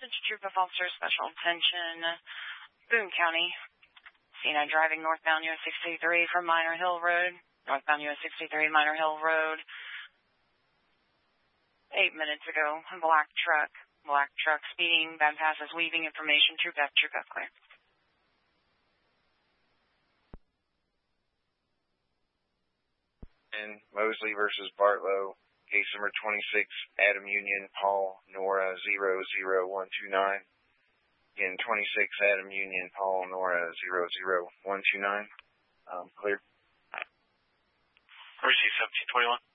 Troop of Officer Special Attention, Boone County. C9 driving northbound US 63 from Minor Hill Road. Northbound US 63, Minor Hill Road. 8 minutes ago, black truck speeding, bad passes, weaving information, troop F clear. And Mosley versus Bartlow, case number 26, Adam Union, Paul, Nora 00129. Again, 26, Adam Union, Paul, Nora 00129. Clear. Receive 1721.